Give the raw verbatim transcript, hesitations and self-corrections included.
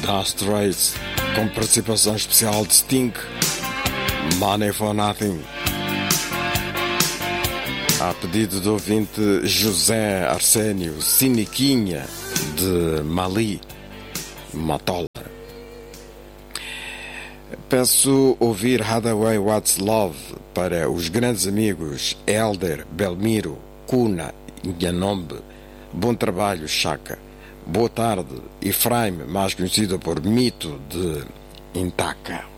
Dire Straits, com participação especial de Sting, Money for Nothing. A pedido do ouvinte José Arsénio Siniquinha, de Mali, Matola. Peço ouvir Hathaway What's Love para os grandes amigos Elder, Belmiro, Cuna e Nhanombe. Bom trabalho, Chaka. Boa tarde, Efraim, mais conhecido por Mito de Intaca.